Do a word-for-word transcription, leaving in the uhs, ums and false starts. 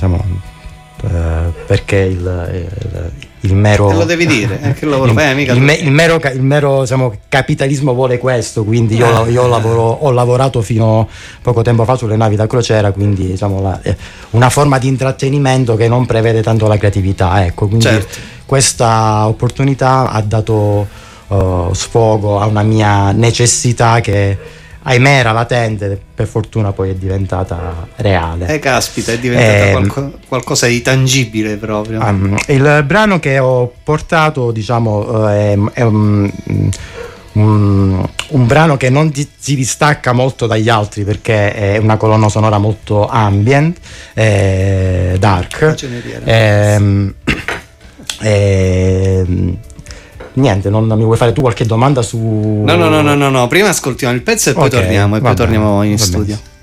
diciamo, eh, perché il, il, il mero te lo devi dire, eh, che lavoro fai, mica il, me, il mero, il mero diciamo, capitalismo vuole questo, quindi io, io lavoro, ho lavorato fino a poco tempo fa sulle navi da crociera, quindi diciamo la, eh, una forma di intrattenimento che non prevede tanto la creatività, ecco, quindi certo. questa opportunità ha dato uh, sfogo a una mia necessità che ahimè era latente, per fortuna poi è diventata reale. Eh caspita, è diventata eh, qualco, qualcosa di tangibile proprio. Um, il brano che ho portato, diciamo, è, è un, un, un brano che non di, si distacca molto dagli altri perché è una colonna sonora molto ambient, eh, dark. Eh, eh, Niente, non mi vuoi fare tu qualche domanda su... No, no, no, no, no, no. Prima ascoltiamo il pezzo e poi okay, torniamo e poi bene, torniamo in va studio. bene.